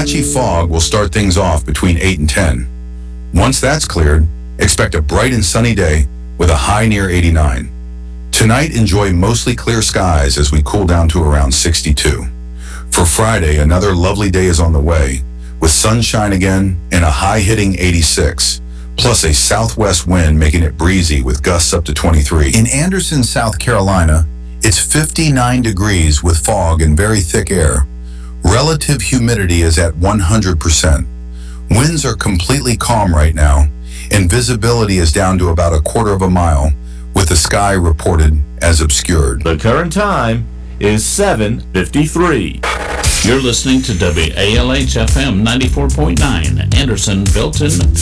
patchy fog will start things off between 8 and 10. Once that's cleared, expect a bright and sunny day with a high near 89. Tonight, enjoy mostly clear skies as we cool down to around 62. For Friday, another lovely day is on the way, with sunshine again and a high-hitting 86, plus a southwest wind making it breezy with gusts up to 23. In Anderson, South Carolina, it's 59 degrees with fog and very thick air. Relative humidity is at 100%. Winds are completely calm right now, and visibility is down to about a quarter of a mile, with the sky reported as obscured. The current time is 7:53. You're listening to WALH-FM 94.9, Anderson, Belton,